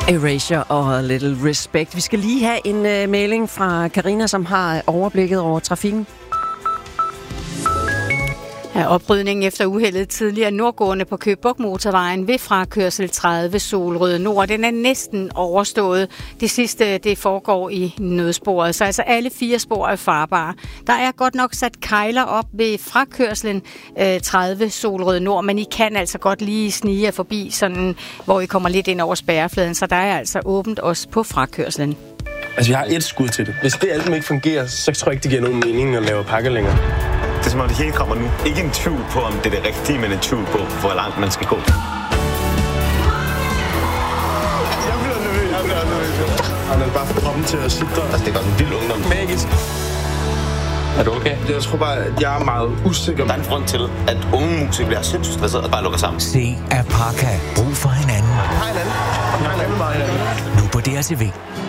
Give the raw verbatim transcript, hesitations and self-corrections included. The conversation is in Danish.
Erasure og A Little Respect. Vi skal lige have en uh, mailing fra Karina, som har overblikket over trafikken. Ja, oprydningen efter uheldet tidligere nordgående på Køge Bugt Motorvejen ved frakørsel tredive Solrød Nord. Den er næsten overstået. Det sidste det foregår i nødsporet, så altså alle fire spor er farbare. Der er godt nok sat kejler op ved frakørslen øh, tredive Solrød Nord, men I kan altså godt lige snige jer forbi, sådan, hvor I kommer lidt ind over spærrefladen, så der er altså åbent også på frakørslen. Altså, vi har et skud til det. Hvis det alt ikke fungerer, så tror jeg ikke, det giver nogen mening at lave pakke længere. Det er som om det hele kommer nu. Ikke en tvivl på, om det er det rigtige, men en tvivl på, hvor langt man skal gå. Jeg bliver nervøs. Jeg bliver nervøs. Han er bare for kroppen til at sidde der. Altså, det er godt en vild ungdom. Magisk. Er du okay? Jeg tror bare, at jeg er meget usikker. Der er en grund til, at unge musikere bliver sindssygt stresset og bare lukker sammen. Se at Parka. Brug for hinanden. Hej hinanden. Hej hinanden. Nu på D R T V.